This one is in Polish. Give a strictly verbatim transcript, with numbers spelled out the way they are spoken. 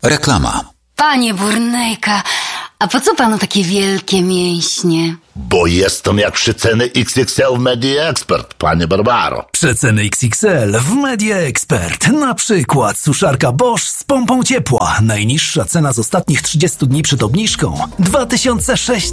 Reklama. Panie Burnejka, a po co panu takie wielkie mięśnie? Bo jestem jak przeceny X X L w Media Expert, panie Barbaro. Przeceny X X L w Media Expert. Na przykład suszarka Bosch z pompą ciepła. Najniższa cena z ostatnich trzydziestu dni przed obniżką dwa tysiące sześćset